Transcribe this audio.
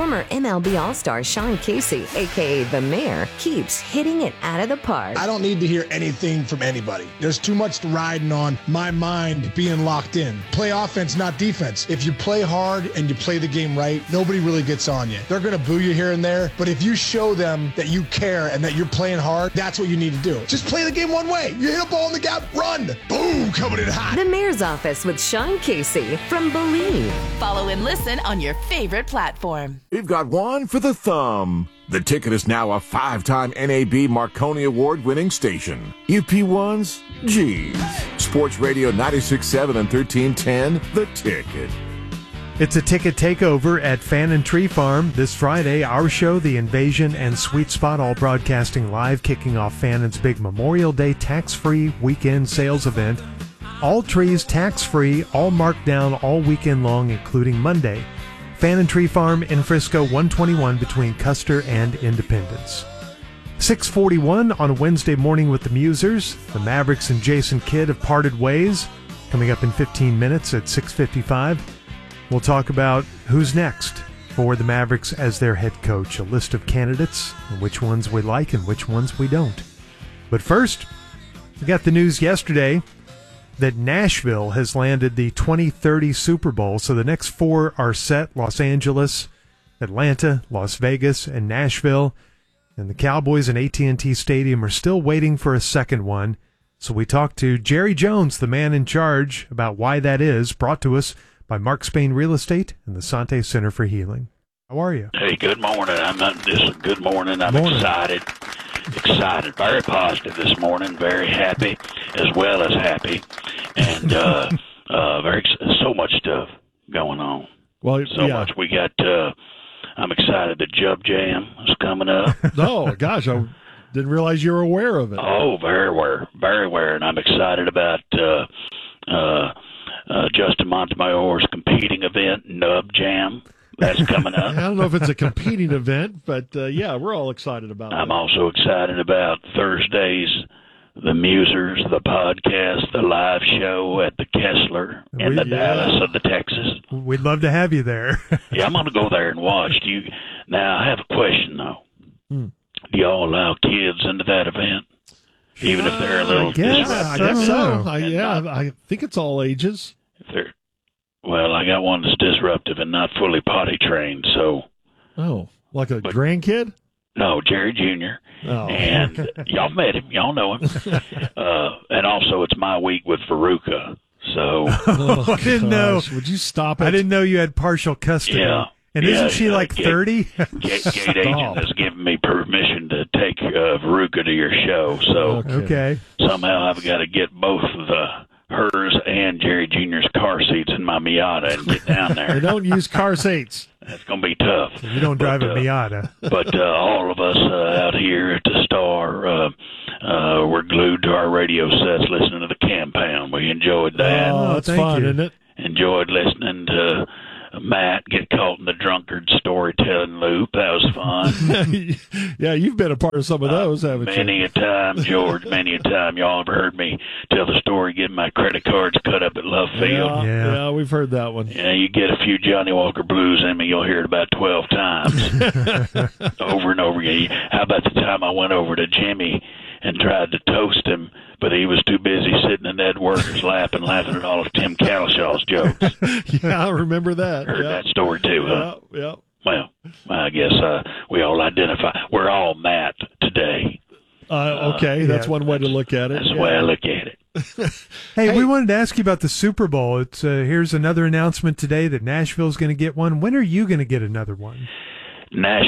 Former MLB All-Star Sean Casey, a.k.a. The Mayor, keeps hitting it out of the park. I don't need to hear anything from anybody. There's too much riding on my mind being locked in. Play offense, not defense. If you play hard and you play the game right, nobody really gets on you. They're going to boo you here and there, but if you show them that you care and that you're playing hard, that's what you need to do. Just play the game one way. You hit a ball in the gap, run. Boom, coming in hot. The Mayor's Office with Sean Casey from Believe. Follow and listen on your favorite platform. We've got one for the thumb. The Ticket is now a 5-time NAB Marconi Award-winning station. UP1's, geez. Sports Radio 96.7 and 1310, The Ticket. It's a ticket takeover at Fan and Tree Farm this Friday. Our show, The Invasion and Sweet Spot, all broadcasting live, kicking off Fannon's big Memorial Day tax-free weekend sales event. All trees tax-free, all marked down all weekend long, including Monday. Fan and Tree Farm in Frisco, 121 between Custer and Independence. 6:41 on a Wednesday morning with the Musers. The Mavericks and Jason Kidd have parted ways. Coming up in 15 minutes at 6:55. We'll talk about who's next for the Mavericks as their head coach, a list of candidates, and which ones we like and which ones we don't. But first, we got the news yesterday that Nashville has landed the 2030 Super Bowl. So the next four are set: Los Angeles, Atlanta, Las Vegas, and Nashville. And the Cowboys and AT&T Stadium are still waiting for a second one. So we talked to Jerry Jones, the man in charge, about why that is, brought to us by Mark Spain Real Estate and the Sante Center for Healing. How are you? Hey, good morning. Good morning. I'm excited, very positive this morning, very happy, as well as happy, and so much stuff going on. Well, much. We got. I'm excited. The Jub Jam is coming up. Oh gosh, I didn't realize you were aware of it. Oh, very aware, and I'm excited about Justin Montemayor's competing event, Nub Jam. That's coming up. I don't know if it's a competing event, but yeah, we're all excited about it. I'm also excited about Thursdays, the Musers, the podcast, the live show at the Kessler in Dallas of the Texas. We'd love to have you there. Yeah, I'm going to go there and watch. Now, I have a question, though. Do y'all allow kids into that event? Even if they're a little disruptive? I guess so. I think it's all ages. Well, I got one that's disruptive and not fully potty trained, so. Oh, like a grandkid? No, Jerry Jr. Oh. And y'all met him. Y'all know him. And also, it's my week with Veruca, so. I didn't know. Would you stop it? I didn't know you had partial custody. Yeah. And isn't she like 30? Gate agent has given me permission to take Veruca to your show, so. Okay. Somehow I've got to get both of hers and Jerry Jr.'s car seats in my Miata and get down there. They don't use car seats. That's going to be tough. So you don't drive a Miata. But all of us out here at the Star, we're glued to our radio sets listening to the Campound. We enjoyed that. Oh, that's fun, isn't it? Enjoyed listening to Matt get caught in the drunkard storytelling loop. That was fun. Yeah, you've been a part of some of those, haven't you? Many a time, George, many a time. Y'all ever heard me tell the story, getting my credit cards cut up at Love Field? Yeah, we've heard that one. Yeah, you get a few Johnny Walker Blues in me, you'll hear it about 12 times. Over and over again. How about the time I went over to Jimmy and tried to toast him, but he was too busy sitting in Ed Worker's lap and laughing at all of Tim Calishaw's jokes. Yeah, I remember that. Heard that story too, huh? Yeah. Well, I guess we all identify. We're all Matt today. Okay, that's one way to look at it. That's the way I look at it. Hey, we wanted to ask you about the Super Bowl. It's here's another announcement today that Nashville's going to get one. When are you going to get another one?